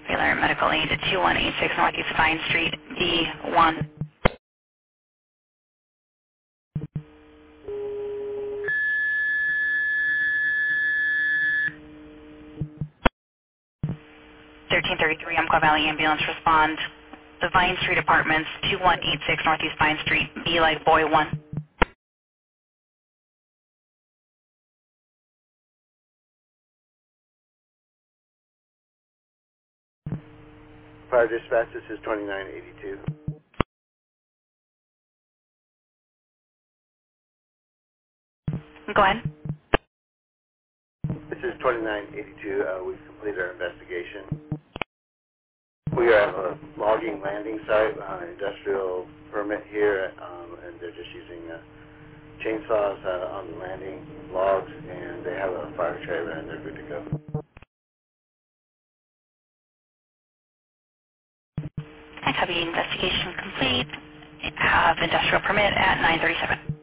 Ambulance medical aid at 2186 Northeast Vine Street, B1. 1333 Umpqua Valley Ambulance respond. The Vine Street Apartments, 2186 Northeast Vine Street, B like boy 1. Fire dispatch, this is 2982. Go ahead. This is 2982. We've completed our investigation. We have a logging landing site, industrial permit here, and they're just using chainsaws on the landing logs, and they have a fire trailer, and they're good to go. I copy investigation complete. Have industrial permit at 937.